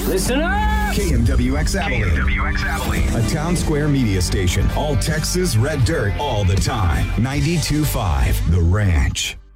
Listen up! KMWX Abilene. A town square media station. All Texas red dirt all the time. 92.5 The Ranch.